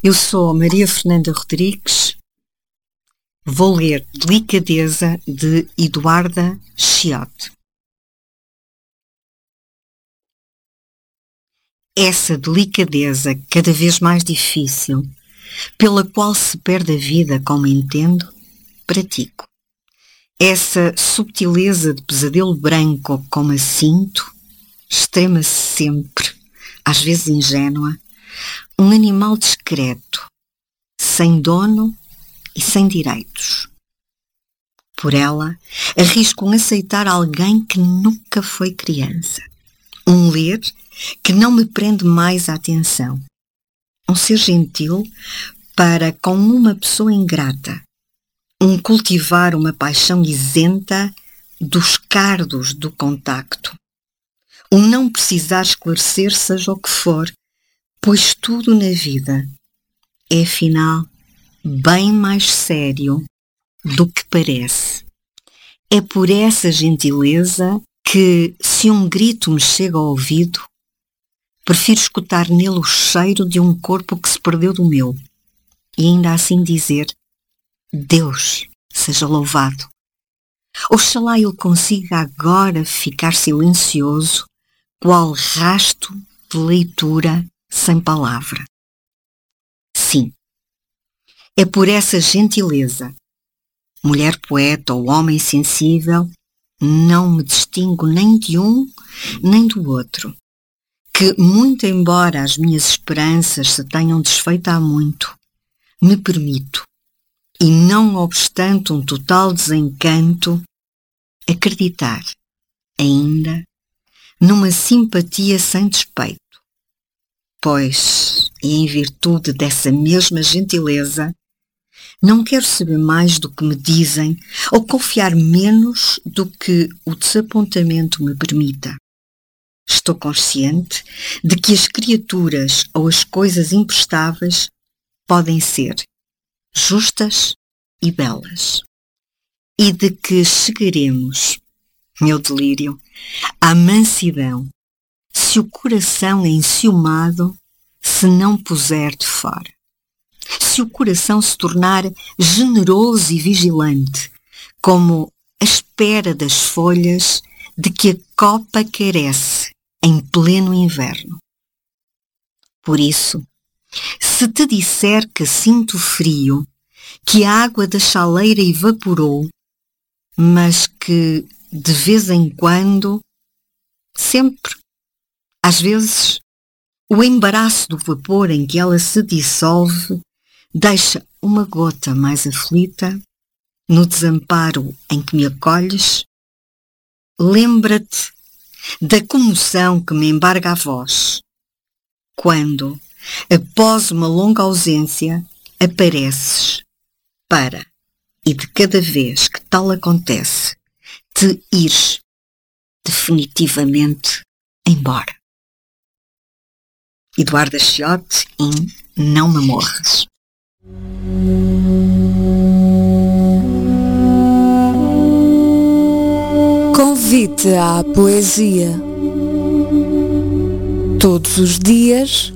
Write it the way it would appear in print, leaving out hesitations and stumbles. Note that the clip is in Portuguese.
Eu sou Maria Fernanda Rodrigues. Vou ler Delicadeza de Eduarda Chiotte. Essa delicadeza cada vez mais difícil, pela qual se perde a vida como entendo, pratico. Essa subtileza de pesadelo branco como a sinto, extrema-se sempre, às vezes ingênua, um animal discreto, sem dono e sem direitos. Por ela, arrisco aceitar alguém que nunca foi criança. Um ler que não me prende mais a atenção. Um ser gentil para com uma pessoa ingrata. Um cultivar uma paixão isenta dos cardos do contacto. Um não precisar esclarecer seja o que for, pois tudo na vida é, afinal, bem mais sério do que parece. É por essa gentileza que, se um grito me chega ao ouvido, prefiro escutar nele o cheiro de um corpo que se perdeu do meu e ainda assim dizer: Deus seja louvado. Oxalá ele consiga agora ficar silencioso, qual rasto de leitura sem palavra. Sim, é por essa gentileza, mulher poeta ou homem sensível, não me distingo nem de um nem do outro, que, muito embora as minhas esperanças se tenham desfeito há muito, me permito, e não obstante um total desencanto, acreditar ainda numa simpatia sem despeito, pois, e em virtude dessa mesma gentileza, não quero saber mais do que me dizem ou confiar menos do que o desapontamento me permita. Estou consciente de que as criaturas ou as coisas imprestáveis podem ser justas e belas, e de que chegaremos, meu delírio, à mansidão, se o coração enciumado se não puser de fora. Se o coração se tornar generoso e vigilante, como a espera das folhas de que a copa carece em pleno inverno. Por isso, se te disser que sinto frio, que a água da chaleira evaporou, mas que, de vez em quando, sempre, às vezes, o embaraço do vapor em que ela se dissolve deixa uma gota mais aflita, no desamparo em que me acolhes, lembra-te da comoção que me embarga a voz, quando, após uma longa ausência, apareces para, e de cada vez que tal acontece, te ires definitivamente embora. Eduarda Chiotte em Não Me Morras. Convite à poesia. Todos os dias,